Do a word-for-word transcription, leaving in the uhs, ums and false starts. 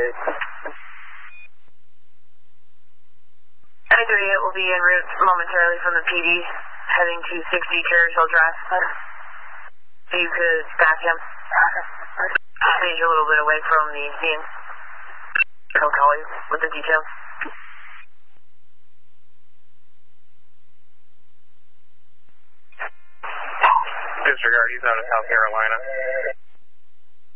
nine thirty-eight will be en route momentarily from the P D, heading to sixty Cherry Hill Drive. So you could back him. Stage a little bit away from the scene. He'll call you with the details. Disregard, he's out of South Carolina.